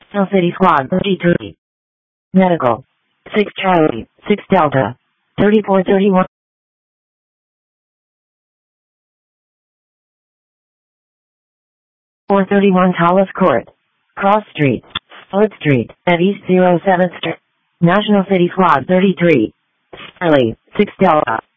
National City Squad 33. Medical. 6 Charlie, 6 Delta. 3431. 431 Tallis Court. Cross Street. Wood Street, at East 07th Street. National City Squad 33. Charlie, 6 Delta.